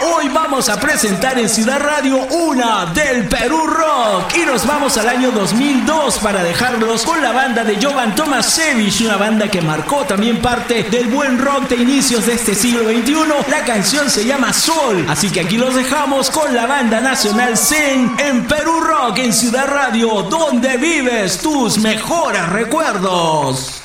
Hoy vamos a presentar en Ciudad Radio una del Perú Rock y nos vamos al año 2002 para dejarlos con la banda de Jovan Tomasevich, una banda que marcó también parte del buen rock de inicios de este siglo XXI. La canción se llama Sol, así que aquí los dejamos con la banda nacional Zen en Perú Rock en Ciudad Radio, donde vives tus mejores recuerdos.